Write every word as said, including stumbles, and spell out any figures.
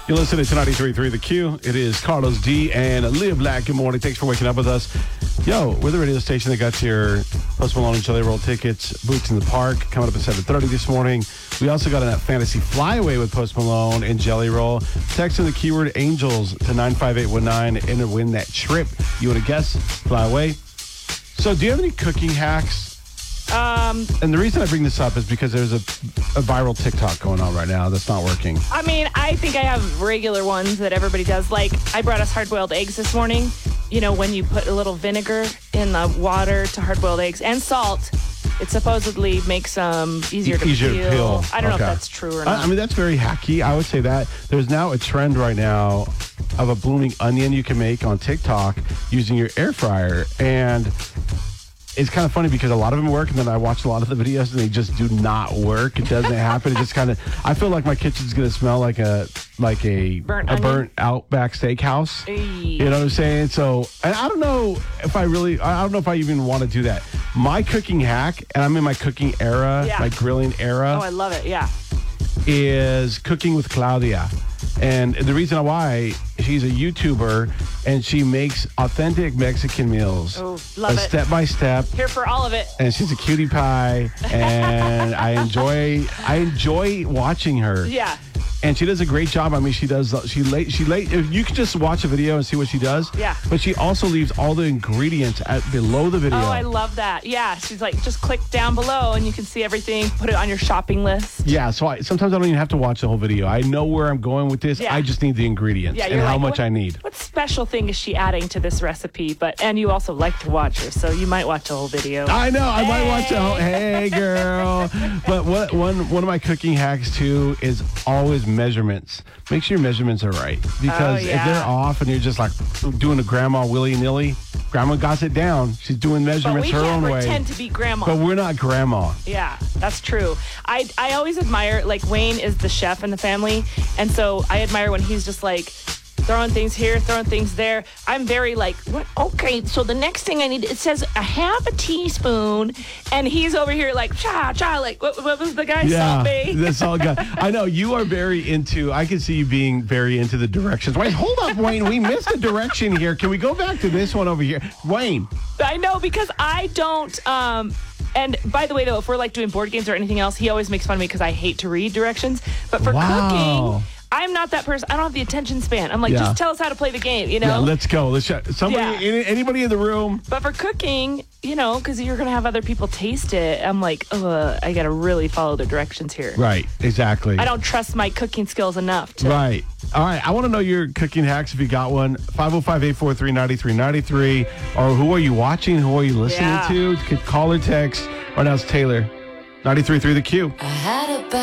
You're listening to ninety-three point three The Q. It is Carlos D and Leah Black. Good morning. Thanks for waking up with us. Yo, we're the radio station that got your Post Malone and Jelly Roll tickets, Boots in the Park, coming up at seven thirty this morning. We also got a fantasy flyaway with Post Malone and Jelly Roll. Text in the keyword ANGELS to nine five eight one nine and win that trip. You want to guess? Flyaway. So do you have any cooking hacks? Um, and the reason I bring this up is because there's a, a viral TikTok going on right now that's not working. I mean, I think I have regular ones that everybody does. Like, I brought us hard-boiled eggs this morning. You know, when you put a little vinegar in the water to hard-boiled eggs and salt, it supposedly makes them easier to easier peel. To peel. I don't okay. know if that's true or not. I, I mean, that's very hacky. I would say that. There's now a trend right now of a blooming onion you can make on TikTok using your air fryer. And it's kind of funny because a lot of them work, and then I watch a lot of the videos, and they just do not work. It doesn't happen. It just kind of. I feel like my kitchen's gonna smell like a like a burnt a onion? burnt Outback Steakhouse. Eey. You know what I'm saying? So, and I don't know if I really. I don't know if I even want to do that. My cooking hack, and I'm in my cooking era, Yeah. my grilling era. Oh, I love it. Yeah. Is cooking with Claudia. And the reason why, she's a YouTuber and she makes authentic Mexican meals. Oh, love a it. Step by step. Here for all of it. And she's a cutie pie. And I enjoy I enjoy watching her. Yeah. And she does a great job. I mean, she does, she late, she late, if you could just watch a video and see what she does. Yeah. But she also leaves all the ingredients at below the video. Oh, I love that. Yeah. She's like, just click down below and you can see everything. Put it on your shopping list. Yeah, so I, sometimes I don't even have to watch the whole video. I know where I'm going with this. Yeah. I just need the ingredients Yeah, and you're how like, much what, I need. What special thing is she adding to this recipe? But and you also like to watch her, so you might watch the whole video. I know. I Hey. might watch the whole. Hey, girl. But what one one of my cooking hacks too is always measurements. Make sure your measurements are right, because Oh, if yeah. they're off and you're just like doing a grandma willy nilly, grandma got it down. She's doing But measurements we her can't own way. pretend to be grandma. But we're not grandma. Yeah, that's true. I I always admire, like, Wayne is the chef in the family, and so I admire when he's just like throwing things here, throwing things there. I'm very like, what? Okay, so the next thing I need, it says a half a teaspoon, and he's over here like, cha, cha, like, what, what was the guy? Yeah, Salt Bae? that's all good. I know you are very into. I can see you being very into the directions. Wait, hold up, Wayne. We missed a direction here. Can we go back to this one over here, Wayne? I know, because I don't. Um, and by the way, though, if we're like doing board games or anything else, he always makes fun of me because I hate to read directions. But for Wow. cooking, I'm not that person. I don't have the attention span. I'm like, Yeah. just tell us how to play the game, you know? Yeah, let's go. Let's show, somebody. Yeah. Any, anybody in the room? But for cooking, you know, because you're going to have other people taste it, I'm like, oh, I got to really follow the directions here. Right. Exactly. I don't trust my cooking skills enough to. Right. All right. I want to know your cooking hacks if you got one. five oh five, eight four three, nine three nine three. Or who are you watching? Who are you listening Yeah. to? Could call or text. Right now it's Taylor. ninety-three point three The Q. I had a